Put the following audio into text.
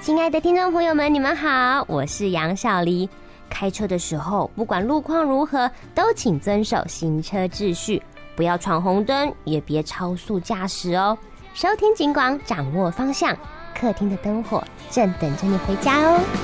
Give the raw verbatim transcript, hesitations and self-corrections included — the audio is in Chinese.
亲爱的听众朋友们，你们好，我是杨小黎。开车的时候，不管路况如何，都请遵守行车秩序，不要闯红灯，也别超速驾驶哦。收听警广，掌握方向，客厅的灯火正等着你回家哦。